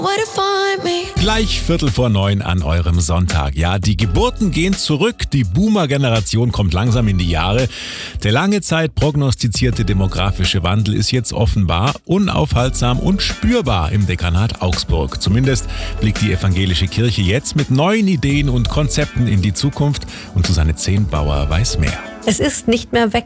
Gleich 8:45 an eurem Sonntag. Ja, die Geburten gehen zurück, die Boomer-Generation kommt langsam in die Jahre. Der lange Zeit prognostizierte demografische Wandel ist jetzt offenbar unaufhaltsam und spürbar im Dekanat Augsburg. Zumindest blickt die evangelische Kirche jetzt mit neuen Ideen und Konzepten in die Zukunft und Susanne Zehnbauer weiß mehr. Es ist nicht mehr weg